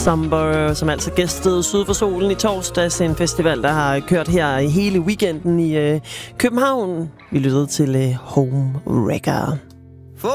Somber, som altså gæstede Syd for Solen i torsdags, en festival, der har kørt her hele weekenden i København. Vi lyttede til Home Wrecker.